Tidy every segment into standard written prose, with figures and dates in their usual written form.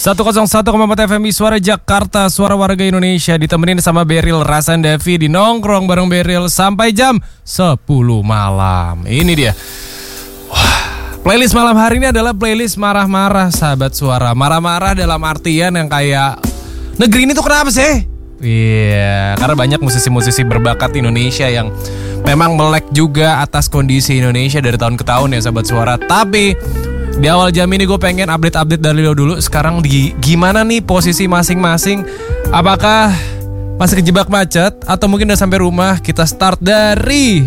101,4 FM Suara Jakarta, suara warga Indonesia. Ditemenin sama Beril Rasandavi di Nongkrong bareng Beril sampai jam 10 malam. Ini dia. Wah, playlist malam hari ini adalah playlist marah-marah, sahabat suara. Marah-marah dalam artian yang kayak, negeri ini tuh kenapa sih? Iya, karena banyak musisi-musisi berbakat Indonesia yang memang melek juga atas kondisi Indonesia dari tahun ke tahun ya, sahabat suara. Tapi di awal jam ini gue pengen update dari lo dulu. Sekarang gimana nih posisi masing-masing? Apakah masih kejebak macet atau mungkin udah sampai rumah? Kita start dari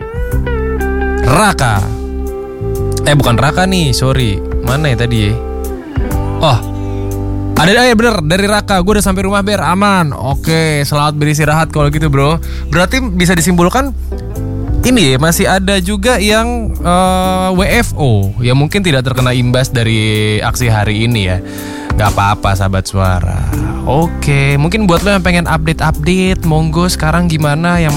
Raka. Bukan Raka nih, sorry. Mana ya tadi ya? Oh, ada ya bener, dari Raka. Gue udah sampai rumah, Ber, aman. Oke, selamat beristirahat kalau gitu, bro. Berarti bisa disimpulkan ini masih ada juga yang WFO yang mungkin tidak terkena imbas dari aksi hari ini ya. Gak apa-apa, sahabat suara. Oke, mungkin buat lo yang pengen update, monggo sekarang gimana yang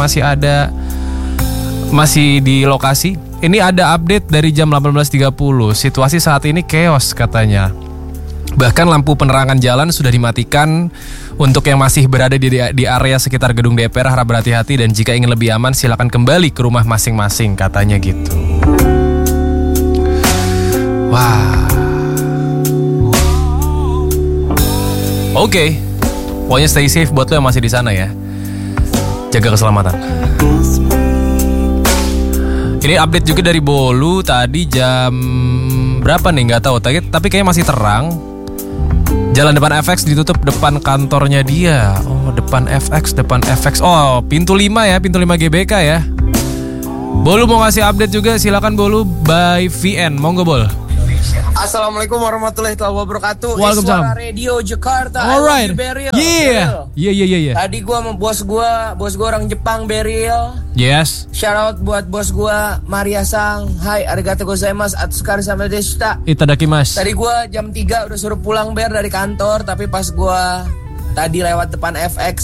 masih di lokasi. Ini ada update dari jam 18.30. Situasi saat ini chaos katanya. Bahkan lampu penerangan jalan sudah dimatikan. Untuk yang masih berada di area sekitar gedung DPR harap berhati-hati, dan jika ingin lebih aman silakan kembali ke rumah masing-masing, katanya gitu. Wah. Oke. Pokoknya stay safe buat lo yang masih di sana ya. Jaga keselamatan. Ini update juga dari Bolu tadi jam berapa nih nggak tahu, tapi kayaknya masih terang. Jalan depan FX ditutup depan kantornya dia. Oh, depan FX. Oh, pintu 5 ya, pintu 5 GBK ya. Bolu mau ngasih update juga, silakan Bolu by VN. Monggo, Bol. Assalamualaikum warahmatullahi wabarakatuh. Waalaikumsalam. Suara Radio Jakarta. Alright. Beril. Yeah. Tadi gua sama bos gua orang Jepang, Beril. Yes. Shout out buat bos gua Maria Sang. Hai, arigatou gozaimasu, atsukaru sama deshita. Itadakimasu. Tadi gua jam 3 udah suruh pulang, Ber, dari kantor, tapi pas gua tadi lewat depan FX